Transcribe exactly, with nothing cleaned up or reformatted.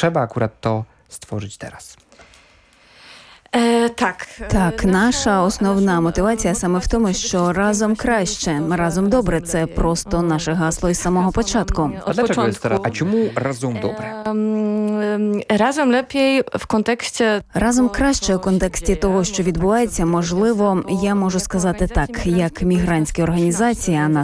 trzeba akurat to stworzyć teraz. Так, Так, наша основна мотивація саме в тому, що разом краще, разом добре. Це просто наше гасло із самого початку. A dlaczego jest teraz? A czemu razem dobre? Разом lepiej в контексті Разом краще у контексті того, що відбувається, можливо, я можу сказати так, як мігрантські організації, а